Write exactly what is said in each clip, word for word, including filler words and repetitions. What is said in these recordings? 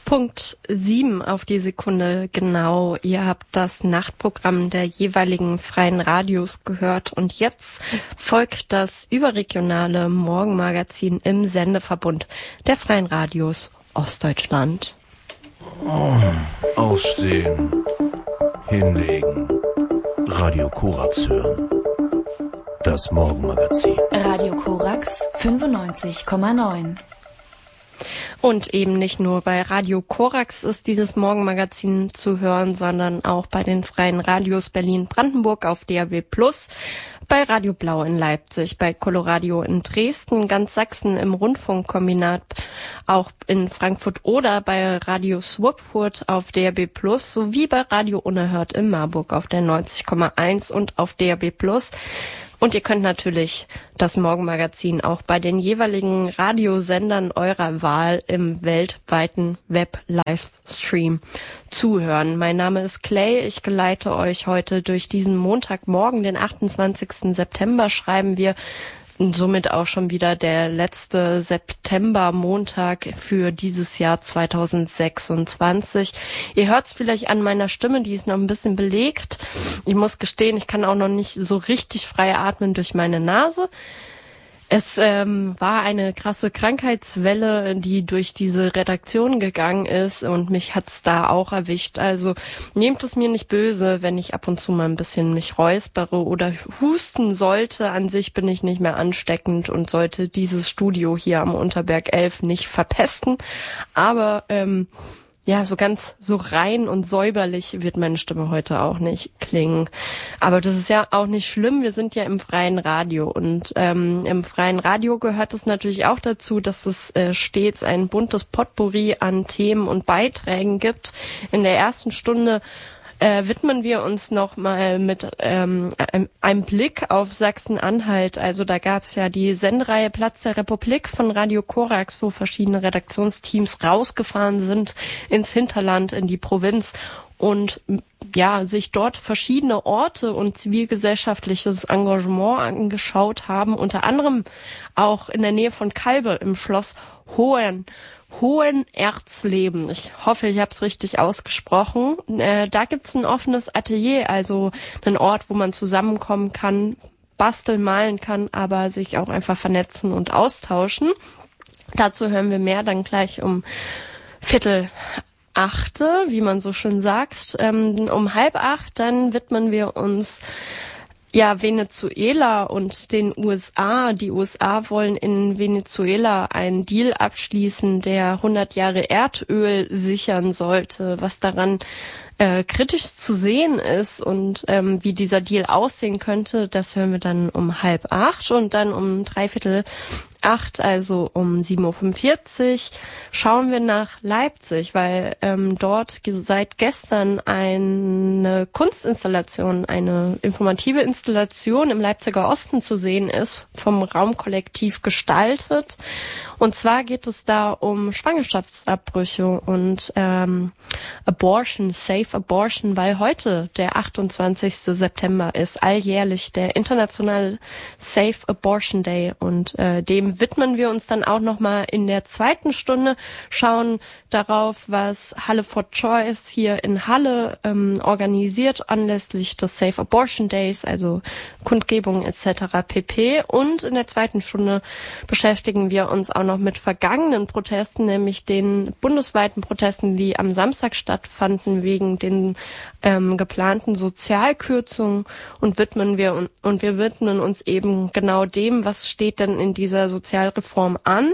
Punkt sieben auf die Sekunde genau. Ihr habt das Nachtprogramm der jeweiligen freien Radios gehört und jetzt folgt das überregionale Morgenmagazin im Sendeverbund der freien Radios Ostdeutschland. Oh, aufstehen, hinlegen, Radio Korax hören. Das Morgenmagazin. Radio Korax fünfundneunzig Komma neun. Und eben nicht nur bei Radio Korax ist dieses Morgenmagazin zu hören, sondern auch bei den freien Radios Berlin-Brandenburg auf D A B plus, bei Radio Blau in Leipzig, bei Coloradio in Dresden, ganz Sachsen im Rundfunkkombinat, auch in Frankfurt oder bei Radio Swupfurt auf D A B plus, sowie bei Radio Unerhört in Marburg auf der neunzig Komma eins und auf D A B plus. Und ihr könnt natürlich das Morgenmagazin auch bei den jeweiligen Radiosendern eurer Wahl im weltweiten Web-Livestream zuhören. Mein Name ist Clay. Ich geleite euch heute durch diesen Montagmorgen, den achtundzwanzigsten September, schreiben wir. Und somit auch schon wieder der letzte September-Montag für dieses Jahr zweitausendsechsundzwanzig. Ihr hört es vielleicht an meiner Stimme, die ist noch ein bisschen belegt. Ich muss gestehen, ich kann auch noch nicht so richtig frei atmen durch meine Nase. Es ähm, war eine krasse Krankheitswelle, die durch diese Redaktion gegangen ist und mich hat's da auch erwischt. Also nehmt es mir nicht böse, wenn ich ab und zu mal ein bisschen mich räuspere oder husten sollte. An sich bin ich nicht mehr ansteckend und sollte dieses Studio hier am Unterberg elf nicht verpesten. Aber ähm, ja, so ganz so rein und säuberlich wird meine Stimme heute auch nicht klingen. Aber das ist ja auch nicht schlimm. Wir sind ja im freien Radio und ähm, im freien Radio gehört es natürlich auch dazu, dass es äh, stets ein buntes Potpourri an Themen und Beiträgen gibt. In der ersten Stunde Äh, widmen wir uns noch mal mit ähm, einem, einem Blick auf Sachsen-Anhalt. Also da gab es ja die Sendereihe Platz der Republik von Radio Korax, wo verschiedene Redaktionsteams rausgefahren sind ins Hinterland, in die Provinz und ja sich dort verschiedene Orte und zivilgesellschaftliches Engagement angeschaut haben. Unter anderem auch in der Nähe von Kalbe im Schloss Hohen. Hohenerzleben. Ich hoffe, ich habe es richtig ausgesprochen. Äh, da gibt's ein offenes Atelier, also einen Ort, wo man zusammenkommen kann, basteln, malen kann, aber sich auch einfach vernetzen und austauschen. Dazu hören wir mehr dann gleich um Viertel achte, wie man so schön sagt. Ähm, um halb acht, dann widmen wir uns Ja, Venezuela und den U S A. Die U S A wollen in Venezuela einen Deal abschließen, der hundert Jahre Erdöl sichern sollte. Was daran äh, kritisch zu sehen ist und ähm, wie dieser Deal aussehen könnte, das hören wir dann um halb acht und dann um dreiviertel acht, also um sieben Uhr fünfundvierzig, schauen wir nach Leipzig, weil ähm, dort seit gestern eine Kunstinstallation, eine informative Installation im Leipziger Osten zu sehen ist, vom Raumkollektiv gestaltet. Und zwar geht es da um Schwangerschaftsabbrüche und ähm, Abortion, Safe Abortion, weil heute der achtundzwanzigste September ist, alljährlich der internationale Safe Abortion Day und äh, dem widmen wir uns dann auch nochmal in der zweiten Stunde, schauen darauf, was Halle for Choice hier in Halle ähm, organisiert anlässlich des Safe Abortion Days, also Kundgebungen et cetera pp. Und in der zweiten Stunde beschäftigen wir uns auch noch mit vergangenen Protesten, nämlich den bundesweiten Protesten, die am Samstag stattfanden wegen den ähm, geplanten Sozialkürzungen und widmen wir und, und wir widmen uns eben genau dem, was steht denn in dieser Sozialreform an.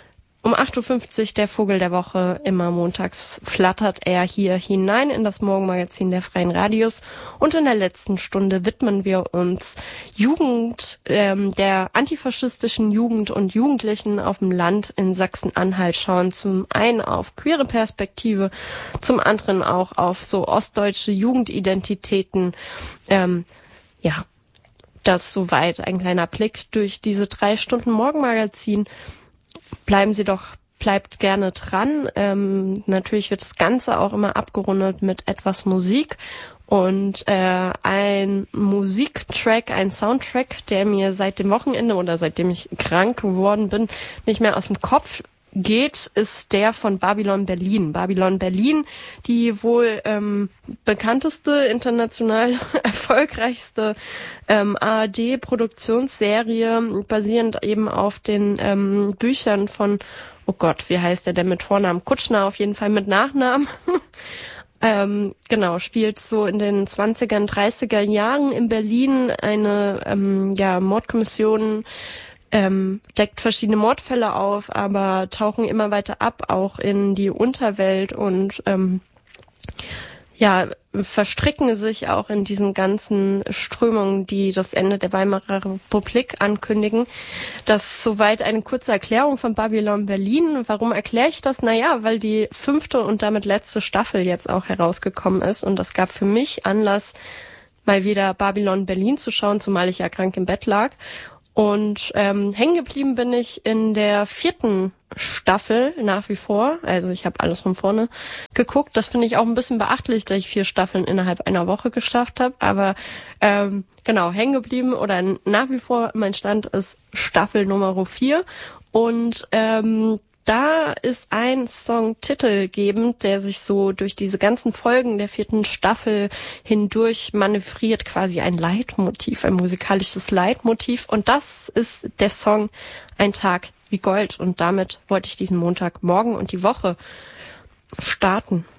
Um acht Uhr fünfzig der Vogel der Woche, immer montags flattert er hier hinein in das Morgenmagazin der freien Radios und in der letzten Stunde widmen wir uns Jugend, ähm, der antifaschistischen Jugend und Jugendlichen auf dem Land in Sachsen-Anhalt, schauen zum einen auf queere Perspektive, zum anderen auch auf so ostdeutsche Jugendidentitäten, ähm, ja, das soweit ein kleiner Blick durch diese drei Stunden Morgenmagazin. Bleiben Sie doch, bleibt gerne dran. Ähm, natürlich wird das Ganze auch immer abgerundet mit etwas Musik. Und äh, ein Musiktrack, ein Soundtrack, der mir seit dem Wochenende oder seitdem ich krank geworden bin, nicht mehr aus dem Kopf geht, ist der von Babylon Berlin. Babylon Berlin, die wohl ähm, bekannteste, international erfolgreichste ähm, A R D-Produktionsserie, basierend eben auf den ähm, Büchern von, oh Gott, wie heißt der denn mit Vornamen? Kutschner, auf jeden Fall mit Nachnamen. ähm, genau, spielt so in den zwanziger, dreißiger Jahren in Berlin eine ähm, ja Mordkommission, Ähm, deckt verschiedene Mordfälle auf, aber tauchen immer weiter ab, auch in die Unterwelt und ähm, ja, verstricken sich auch in diesen ganzen Strömungen, die das Ende der Weimarer Republik ankündigen. Das ist soweit eine kurze Erklärung von Babylon Berlin. Warum erkläre ich das? Naja, weil die fünfte und damit letzte Staffel jetzt auch herausgekommen ist und das gab für mich Anlass, mal wieder Babylon Berlin zu schauen, zumal ich ja krank im Bett lag. Und ähm, hängen geblieben bin ich in der vierten Staffel nach wie vor. Also ich habe alles von vorne geguckt. Das finde ich auch ein bisschen beachtlich, dass ich vier Staffeln innerhalb einer Woche geschafft habe. Aber ähm, genau, hängen geblieben oder nach wie vor mein Stand ist Staffel Nummer vier. Und ähm, da ist ein Song titelgebend, der sich so durch diese ganzen Folgen der vierten Staffel hindurch manövriert, quasi ein Leitmotiv, ein musikalisches Leitmotiv. Und das ist der Song Ein Tag wie Gold. Und damit wollte ich diesen Montagmorgen und die Woche starten.